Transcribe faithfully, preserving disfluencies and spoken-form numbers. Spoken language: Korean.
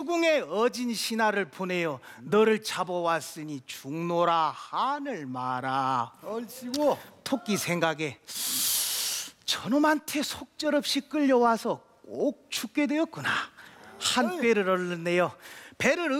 수궁에 어진 신하를 보내어 너를 잡아왔으니 죽노라 하늘 마라. 얼씨구. 토끼 생각에 저놈한테 속절없이 끌려와서 꼭 죽게 되었구나. 한 꾀를 얼른 내어 배를